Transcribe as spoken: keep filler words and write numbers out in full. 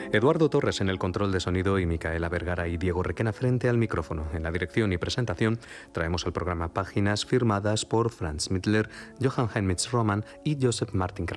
Eduardo Torres en el control de sonido y Micaela Vergara y Diego Requena frente al micrófono. En la dirección y presentación traemos al programa páginas firmadas por Franz Mittler, Johann Heinrich Roman y Joseph Martin Krauss.